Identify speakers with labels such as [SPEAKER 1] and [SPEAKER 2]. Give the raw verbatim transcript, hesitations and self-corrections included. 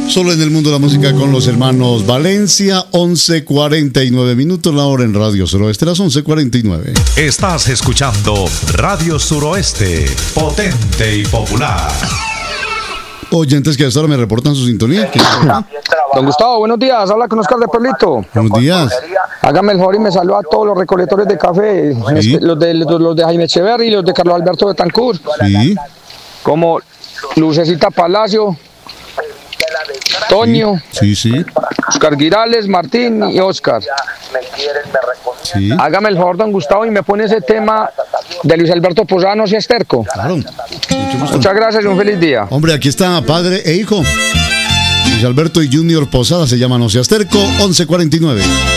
[SPEAKER 1] Solo en el mundo de la música con los hermanos Valencia, once cuarenta y nueve minutos la hora en Radio Suroeste, las once cuarenta y nueve.
[SPEAKER 2] Estás escuchando Radio Suroeste, potente y popular.
[SPEAKER 1] Oyentes que hasta ahora me reportan su sintonía.
[SPEAKER 3] Don Gustavo, buenos días. Habla con Oscar de Pueblito.
[SPEAKER 1] Buenos días.
[SPEAKER 3] Hágame el favor y me saluda a todos los recolectores de café,
[SPEAKER 1] Sí.
[SPEAKER 3] los, de, los, los de Jaime Echeverry y los de Carlos Alberto Betancourt,
[SPEAKER 1] Sí,
[SPEAKER 3] como Lucecita Palacio, Toño,
[SPEAKER 1] sí, sí,
[SPEAKER 3] Oscar Girales, Martín y Oscar.
[SPEAKER 1] sí.
[SPEAKER 3] Hágame el favor, don Gustavo, y me pone ese tema de Luis Alberto Posada, no seas terco.
[SPEAKER 1] Claro. Mucho gusto.
[SPEAKER 3] Muchas gracias y un feliz día.
[SPEAKER 1] Hombre, aquí está padre e hijo. Luis Alberto y Junior Posada se llama No seas terco, once cuarenta y nueve.